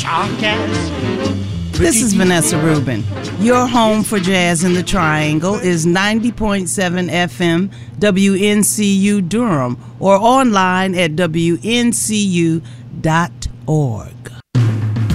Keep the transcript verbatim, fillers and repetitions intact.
sarcasm. This is Vanessa Rubin. Your home for jazz in the Triangle is ninety point seven F M W N C U Durham or online at W N C U dot org.